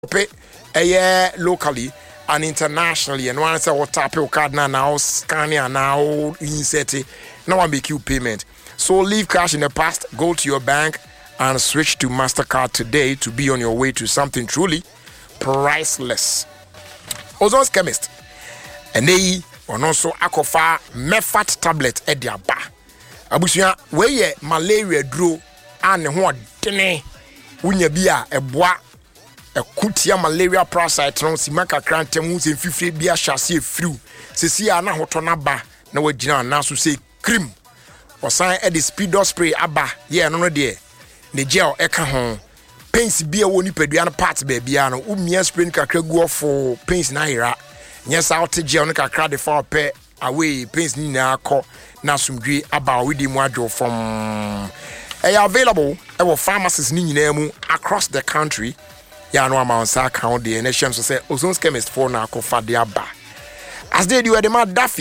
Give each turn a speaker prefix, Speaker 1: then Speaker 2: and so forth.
Speaker 1: pay locally and internationally, and once I will tap your card now, scan it now, insert it. Now I make you payment. So leave cash in the past, go to your bank and switch to MasterCard today to be on your way to something truly priceless. Ozon's Chemist. And they also akofa Mefat tablet ediaba. Abusia weye malaria dro ane ho dene unya bia eboa ekutia malaria parasite no simaka krantem se fifre bia hyase efriu sesi ya na hoto na ba na wagina na so se cream osan e the speed spray aba ye no no de ne gel eka ho paints bia woni padua na part ba bia no umia spray kakra gu ofo paints na ira nyesa out gel no kakra de fa pe away paints ni na akọ na sumdwe aba we di mu adwo from available at pharmacies ni nyina mu across the country. Ya no amount sa account the nation so say Ozon's Chemist for na kofa de aba as they do the mad daffy